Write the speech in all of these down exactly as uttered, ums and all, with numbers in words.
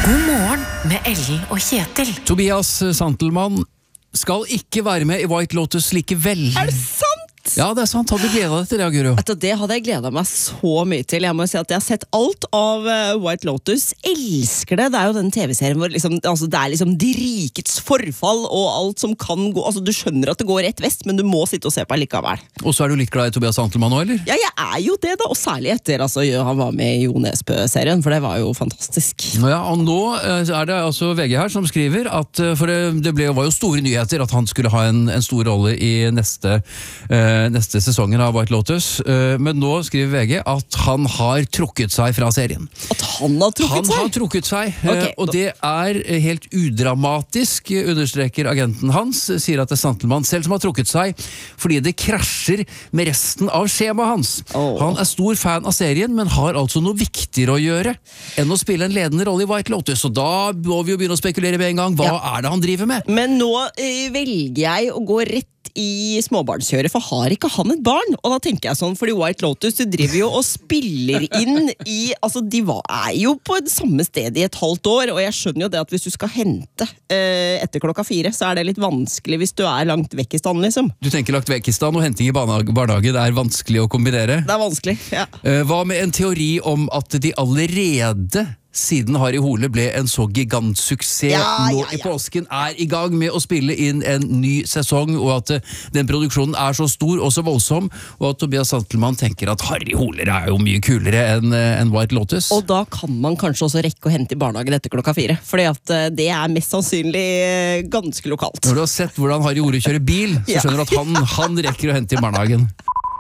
God morgen med Ellen og Kjetil. Tobias Santelmann skal ikke være med i White Lotus likevel. Er det sant? Ja, det er sant. Hadde du gledet deg til det, Guro? Vet du, det hadde jeg gledet meg så mye til. Jeg må si at jeg har sett alt av uh, White Lotus. Elsker det. Det er jo den tv-serien hvor liksom, altså, det er liksom de rikets forfall og alt som kan gå. Altså, du skjønner at det går rett vest, men du må sitte og se på likevel. Og så er du litt glad i Tobias Santelmann nå, eller? Ja, jeg er jo det da. Og særlig etter altså, han var med i Jo Nesbø-serien, for det var jo fantastisk. Ja, og nå er det altså V G her som skriver at, for det, det ble, var jo store nyheter at han skulle ha en, en stor rolle i neste uh, neste sesongen av White Lotus, men nå skriver V G at han har trukket seg fra serien. At han har trukket han seg? Han har trukket seg, okay, og det er helt udramatisk, understreker agenten hans, sier at det er Santelmann selv som har trukket seg, fordi det krasjer med resten av skjemaet hans. Oh. Han er stor fan av serien, men har altså noe viktigere å gjøre enn å spille en ledende rolle i White Lotus, og da må vi jo begynne å spekulere med en gang. Hva ja. er det han driver med? Men nå eh, velger jeg å gå rett i småbarnskjøret, for har ikke han et barn? Og da tenker jeg sånn, fordi White Lotus du driver jo og spiller inn i, altså de var, er jo på det samme sted i et halvt år, og jeg skjønner jo det at hvis du skal hente eh, etter klokka fire, så er det litt vanskelig hvis du er langt vekk i stand, liksom. Du tenker lagt vekk i stand og henting i barnehage, det er vanskelig å kombinere? Det er vanskelig, ja. Eh, hva med en teori om at de allerede siden Harry Hole ble en så gigantsuksess ja, nå ja, ja. i påsken, er i gang med å spille inn en ny sesong, og at uh, den produksjonen er så stor og så voldsom, og at Tobias Santelmann tenker at Harry Holer er jo mye kulere enn uh, en White Lotus. Og da kan man kanskje også rekke å hente i barnehagen etter klokka fire, fordi at uh, det er mest sannsynlig uh, ganske lokalt. Når du har sett hvordan Harry Hole kjører bil, så skjønner du at han, han rekker å hente i barnehagen.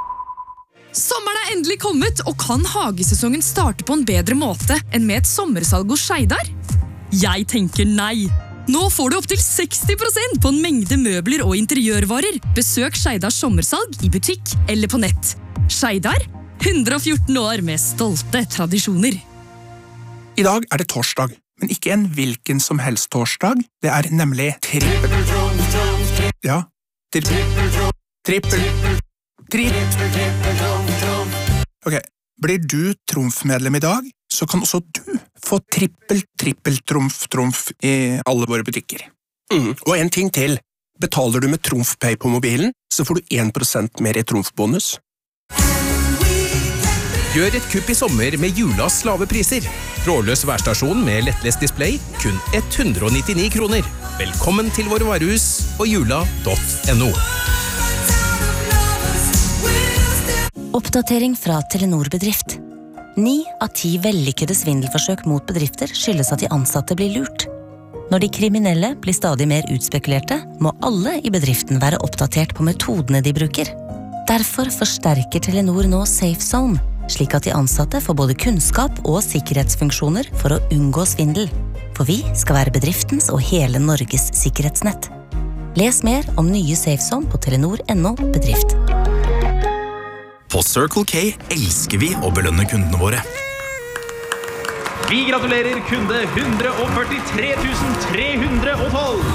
Sommeren er endelig kommet, og kan hagesesongen starte på en bedre måte enn med et sommersalg hos Skeidar? Jeg tenker nei. Nå får du opp til seksti prosent på en mengde møbler og interiørvarer. Besøk Skeidars sommersalg i butikk eller på nett. Skeidar, hundre og fjorten år med stolte tradisjoner. I dag er det torsdag, men ikke en hvilken som helst torsdag. Det er nemlig trippel. Ja, trippel. Trippel. Trippel. Ok, blir du trumfmedlem i dag, så kan også du få trippel, trippel, trumf, trumf i alle våre butikker. Mm, og en ting til. Betaler du med TrumfPay på mobilen, så får du en prosent mer i trumfbonus. Gjør et kupp i sommer med Julas lave priser. Trådløs værstasjon med lettlest display, kun hundre og nittini kroner. Velkommen til våre varehus på jula punktum no. Oppdatering fra Telenor Bedrift. Ni av ti vellykkede svindelforsøk mot bedrifter skyldes at de ansatte blir lurt. Når de kriminelle blir stadig mer utspekulerte, må alle i bedriften være oppdatert på metodene de bruker. Derfor forsterker Telenor nå Safe Zone, slik at de ansatte får både kunnskap og sikkerhetsfunksjoner for å unngå svindel. For vi skal være bedriftens og hele Norges sikkerhetsnett. Les mer om nye Safe Zone på telenor punktum no bedrift. På Circle K elsker vi å belønne kundene våre. Vi gratulerer kunde hundre og førtitre tusen tre hundre og tolv!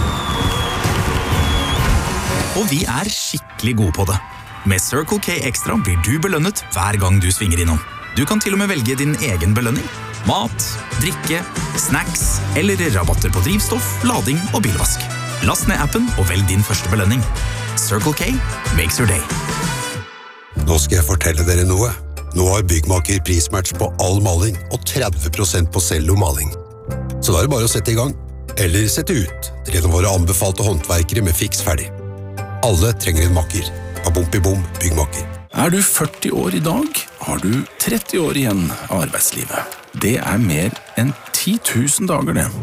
Og vi er skikkelig gode på det. Med Circle K Extra blir du belønnet hver gang du svinger innom. Du kan til og med velge din egen belønning. Mat, drikke, snacks eller rabatter på drivstoff, lading og bilvask. Last ned appen og velg din første belønning. Circle K makes your day. Nå skal jeg fortelle dere noe. Nå har Byggmaker prismatch på all maling og tretti prosent på cellomaling. Så da er det bare å sette i gang. Eller sette ut til en av våre anbefalte håndverkere med fiks ferdig. Alle trenger en makker. Babompi-bom, Byggmaker. Er du førti år i dag, har du tretti år igjen av arbeidslivet. Det er mer enn ti tusen dager det.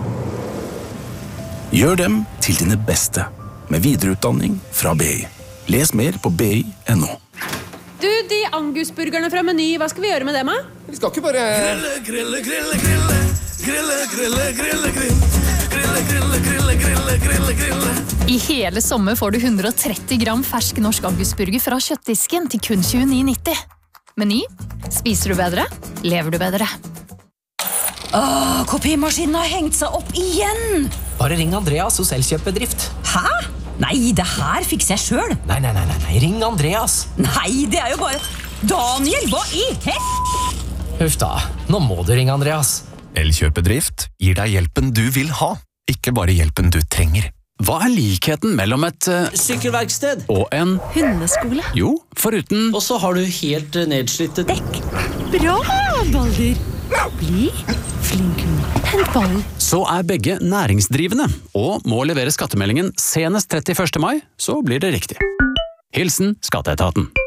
Gjør dem til dine beste med videreutdanning fra B I. Les mer på b i punktum no. Du, de angusburgerne fra Meny, hva skal vi gjøre med dem, da? Vi skal ikke bare... Grille, grille, grille, grille. Grille, grille, grille, grille. Grille, grille, grille, grille, grille, grille. I hele sommer får du hundre og tretti gram fersk norsk angusburger fra kjøttdisken til kun tjueni nitti. Meny. Spiser du bedre, lever du bedre. Åh, kopimaskinen har hengt seg opp igjen! Bare ring Andreas hos Elkjøp-bedrift. Hæ? Nei, det her fikser jeg selv. Nei, nei, nei, nei, ring Andreas. Nei, det er jo bare... Daniel, hva i hel... Huff da, nå må du ringe Andreas. Elkjøp-bedrift gir deg hjelpen du vil ha, ikke bare hjelpen du trenger. Hva er likheten mellom et uh, Sykkelverksted. Og en Hundeskole. Jo, foruten Og så har du helt nedslitte Dekk. Bra, Balder. Bli flink. Hent ball. Så er begge næringsdrivende, og må levere skattemeldingen senest trettiførste mai, så blir det riktig. Hilsen Skatteetaten.